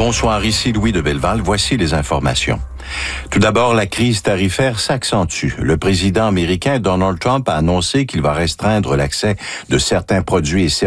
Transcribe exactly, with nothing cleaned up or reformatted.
Bonsoir, ici Louis de Belleval. Voici les informations. Tout d'abord, la crise tarifaire s'accentue. Le président américain Donald Trump a annoncé qu'il va restreindre l'accès de certains produits et services